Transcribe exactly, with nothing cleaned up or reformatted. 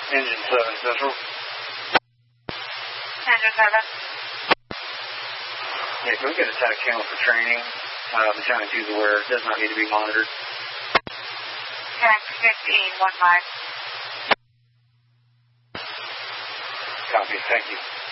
Engine seven, Central. Engine seven. Yeah, can we get a attack channel for training? Uh, Battalion two is aware. It does not need to be monitored. Attack fifteen, one five. Copy, thank you.